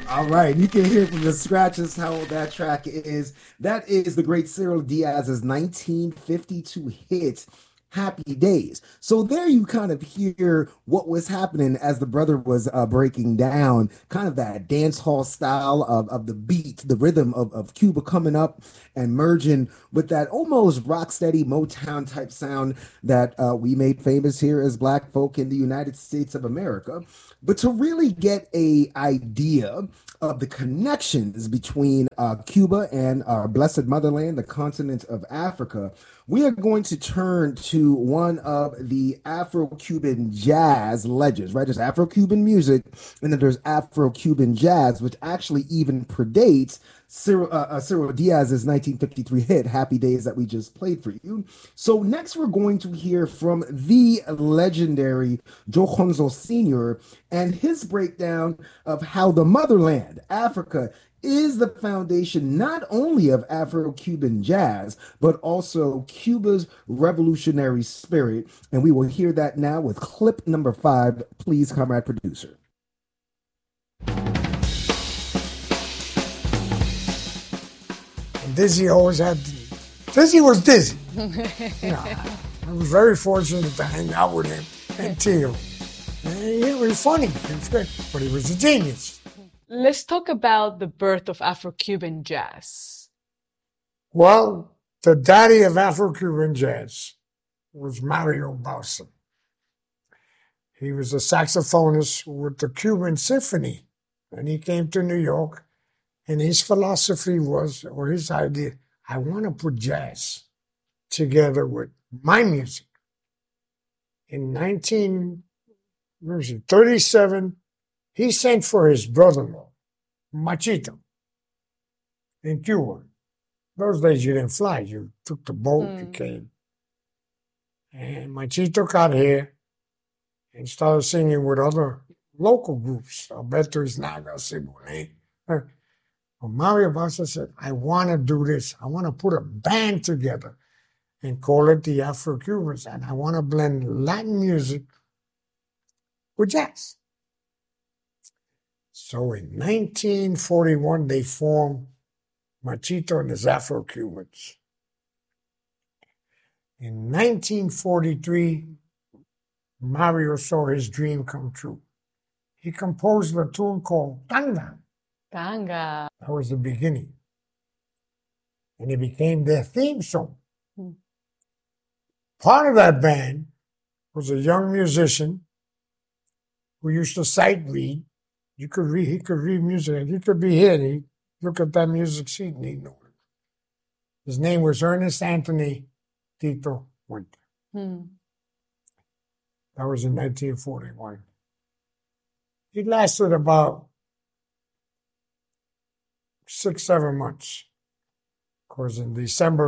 All right, you can hear from the scratches how old that track is. That is the great Cyril Diaz's 1952 hit, Happy Days. So there you kind of hear what was happening as the brother was breaking down kind of that dance hall style of the beat, the rhythm of Cuba coming up and merging with that almost rock steady Motown type sound that we made famous here as Black folk in the United States of America. But to really get a idea of the connections between Cuba and our blessed motherland, the continent of Africa, we are going to turn to one of the Afro-Cuban jazz legends, right? There's Afro-Cuban music, and then there's Afro-Cuban jazz, which actually even predates Cyril Diaz's 1953 hit, Happy Days, that we just played for you. So next we're going to hear from the legendary Joe Honzo Sr. and his breakdown of how the motherland, Africa, is the foundation not only of Afro-Cuban jazz, but also Cuba's revolutionary spirit. And we will hear that now with clip number 5. Please, comrade producer. And Dizzy always had, Dizzy was Dizzy. I was very fortunate to hang out with him and Tio. And he was funny, he was good, but he was a genius. Let's talk about the birth of Afro-Cuban jazz. Well, the daddy of Afro-Cuban jazz was Mario Bausa. He was a saxophonist with the Cuban Symphony, and he came to New York, and his philosophy was, or his idea, I want to put jazz together with my music. In 1937, he sent for his brother-in-law, Machito, in Cuba. Those days you didn't fly, you took the boat, you came. And Machito got here and started singing with other local groups, Alberto Isnaga, Siboney. Well, Mario Bausa said, I want to do this. I want to put a band together and call it the Afro-Cubans, and I want to blend Latin music with jazz. So in 1941, they formed Machito and his Afro-Cubans. In 1943, Mario saw his dream come true. He composed a tune called Tanga. Tanga. That was the beginning. And it became their theme song. Part of that band was a young musician who used to sight read. He could read music, and he could be here, and he'd look at that music sheet and he knew it. His name was Ernest Anthony Tito Winter. That was in 1941. He lasted about 6-7 months. Of course, in December